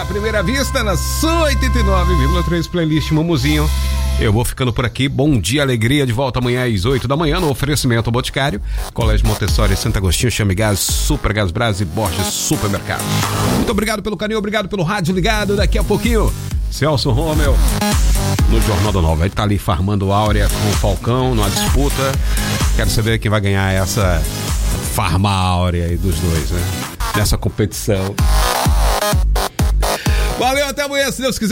à primeira vista na sua 89,3 playlist Mumuzinho. Eu vou ficando por aqui. Bom dia, alegria. De volta amanhã às 8 da manhã no oferecimento Boticário, Colégio Montessori, Santo Agostinho, Chame Gás, Super Gás Brás e Borges Supermercado. Muito obrigado pelo carinho, obrigado pelo rádio ligado. Daqui a pouquinho, Celso Romeu no Jornal do Nova. Ele tá ali farmando Áurea com o Falcão numa disputa. Quero saber quem vai ganhar essa farma Áurea aí dos dois, né? Nessa competição. Valeu, até amanhã, se Deus quiser.